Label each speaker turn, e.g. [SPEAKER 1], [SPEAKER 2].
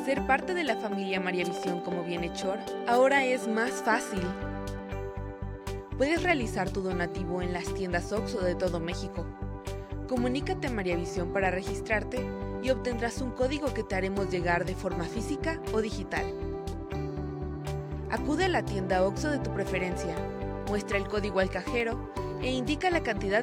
[SPEAKER 1] Ser parte de la familia María Visión como bienhechor ahora es más fácil. Puedes realizar tu donativo en las tiendas OXXO de todo México. Comunícate a María Visión para registrarte y obtendrás un código que te haremos llegar de forma física o digital. Acude a la tienda OXXO de tu preferencia, muestra el código al cajero e indica la cantidad